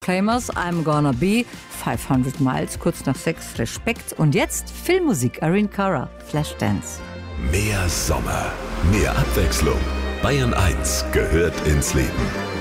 Claimers, I'm Gonna Be, 500 Miles, kurz nach 6, Respekt. Und jetzt Filmmusik, Irene Cara, Flashdance. Mehr Sommer, mehr Abwechslung. Bayern 1 gehört ins Leben.